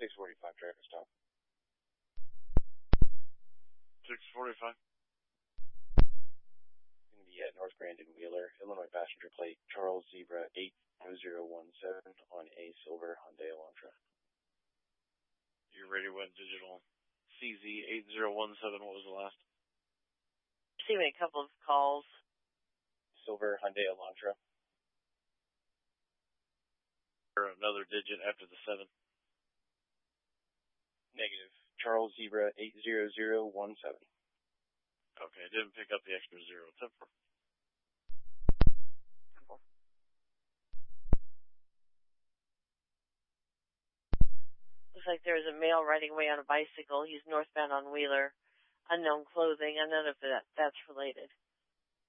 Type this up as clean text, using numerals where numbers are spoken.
645 traffic stop. 645. Going to be at North Grand and Wheeler, Illinois passenger plate Charles Zebra 8017 on a silver Hyundai Elantra. You're ready when digital CZ 8017. What was the last? Receiving a couple of calls. Silver Hyundai Elantra. Or another digit after the 7. Negative. Charles Zebra 80017. Okay, didn't pick up the extra 0. 10-4. Looks like there is a male riding away on a bicycle. He's northbound on Wheeler. Unknown clothing. I don't know if that's related.